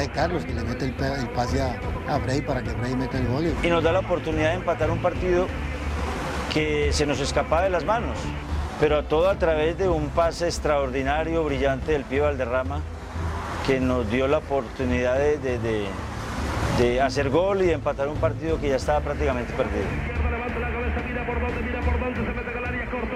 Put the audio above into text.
de Carlos, que le mete el pase a Freddy para que Freddy meta el gol. Y nos da la oportunidad de empatar un partido que se nos escapaba de las manos, pero todo a través de un pase extraordinario, brillante del pibe Valderrama, que nos dio la oportunidad de hacer gol y de empatar un partido que ya estaba prácticamente perdido.